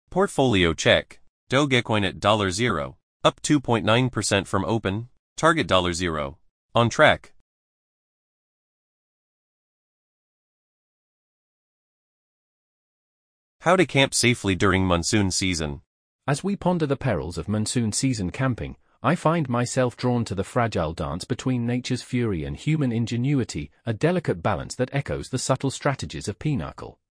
Portfolio check. Dogecoin at $0, up 2.9% from open. Target $0. On track. How to camp safely during monsoon season. As we ponder the perils of monsoon season camping, I find myself drawn to the fragile dance between nature's fury and human ingenuity, a delicate balance that echoes the subtle strategies of Pinnacle.